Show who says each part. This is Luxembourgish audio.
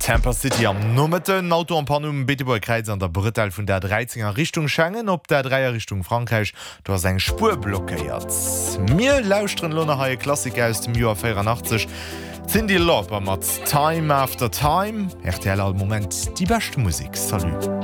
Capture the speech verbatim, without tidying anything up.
Speaker 1: Tampa City am Nummeten Auto am Panum Beteburgkreis an der Brittel vun der dreizinger Richtung Schengen op der dreier Richtung Frankreich do seg Spur blockéiert. Mir lausren Lonner haie Klassiker aus dem Joer vierundachtzig Cindy Lauper mat Time after Time. R T L al Moment die beste Musik. Salut.